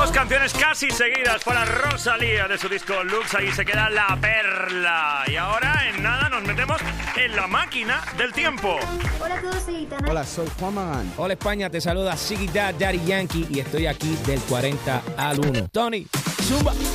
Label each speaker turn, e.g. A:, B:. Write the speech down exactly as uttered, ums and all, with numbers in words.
A: Dos canciones casi seguidas para Rosalía de su disco Lux. Ahí se queda La Perla. Y ahora, en nada, nos metemos en la máquina del tiempo.
B: Hola a todos, soy Gitana.
C: Hola, soy Juan Magán.
D: Hola España, te saluda Ziggy Dad, Daddy Yankee y estoy aquí del cuarenta al uno. Tony, zumba.